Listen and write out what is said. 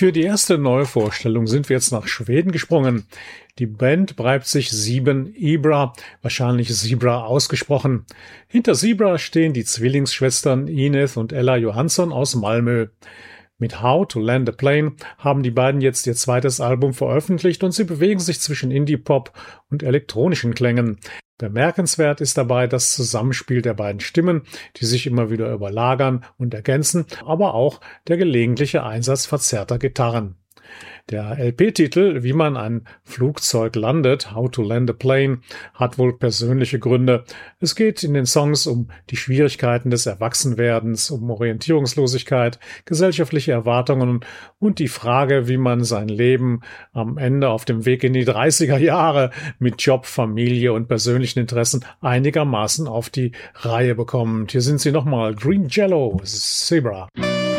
Für die erste Neuvorstellung sind wir jetzt nach Schweden gesprungen. Die Band bleibt sich 7 Ibra, wahrscheinlich Zebra ausgesprochen. Hinter Zebra stehen die Zwillingsschwestern Ineth und Ella Johansson aus Malmö. Mit How to Land a Plane haben die beiden jetzt ihr zweites Album veröffentlicht und sie bewegen sich zwischen Indie-Pop und elektronischen Klängen. Bemerkenswert ist dabei das Zusammenspiel der beiden Stimmen, die sich immer wieder überlagern und ergänzen, aber auch der gelegentliche Einsatz verzerrter Gitarren. Der LP-Titel, wie man ein Flugzeug landet, How to Land a Plane, hat wohl persönliche Gründe. Es geht in den Songs um die Schwierigkeiten des Erwachsenwerdens, um Orientierungslosigkeit, gesellschaftliche Erwartungen und die Frage, wie man sein Leben am Ende auf dem Weg in die 30er Jahre mit Job, Familie und persönlichen Interessen einigermaßen auf die Reihe bekommt. Hier sind sie nochmal, Green Jello, Zebra.